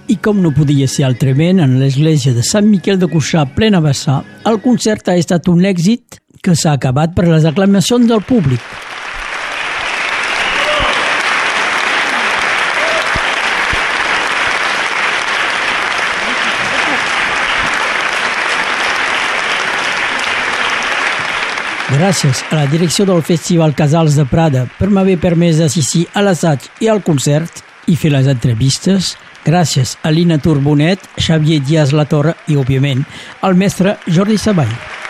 I com no podia ser altrament, en l'església de Sant Miquel de Cuixà, plena vessar, el concert ha estat un èxit que s'ha acabat per les aclamacions del públic. Gràcies a la direcció del Festival Casals de Prada per m'haver permès assistir a l'assaig i al concert i fer les entrevistes. Gràcies a Lina Turbonet, Xavier Díaz Latorre i, òbviament, al mestre Jordi Savall.